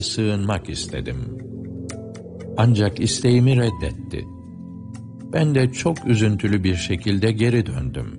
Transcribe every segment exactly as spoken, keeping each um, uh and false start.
sığınmak istedim. Ancak isteğimi reddetti. Ben de çok üzüntülü bir şekilde geri döndüm.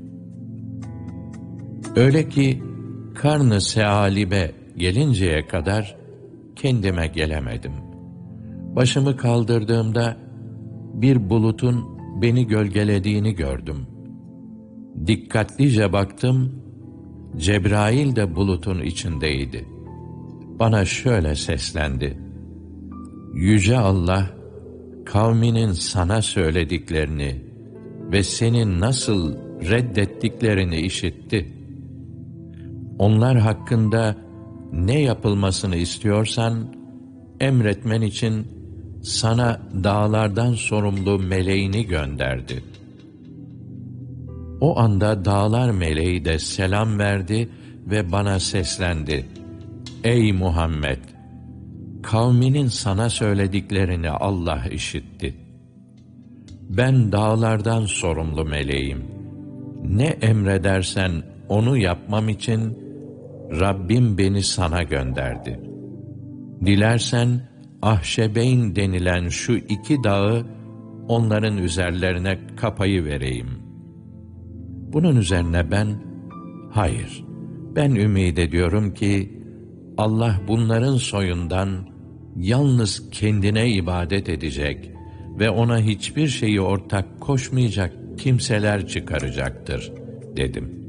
Öyle ki karnı sealibe gelinceye kadar kendime gelemedim. Başımı kaldırdığımda bir bulutun beni gölgelediğini gördüm. Dikkatlice baktım, Cebrail de bulutun içindeydi. Bana şöyle seslendi: Yüce Allah, kavminin sana söylediklerini ve seni nasıl reddettiklerini işitti. Onlar hakkında ne yapılmasını istiyorsan, emretmen için sana dağlardan sorumlu meleğini gönderdi. O anda dağlar meleği de selam verdi ve bana seslendi: Ey Muhammed! Kavminin sana söylediklerini Allah işitti. Ben dağlardan sorumlu meleğim. Ne emredersen onu yapmam için Rabbim beni sana gönderdi. Dilersen Ahşebeyn denilen şu iki dağı onların üzerlerine kapayıvereyim. Bunun üzerine ben, hayır, ben ümid ediyorum ki Allah bunların soyundan yalnız kendine ibadet edecek ve ona hiçbir şeyi ortak koşmayacak kimseler çıkaracaktır, dedim.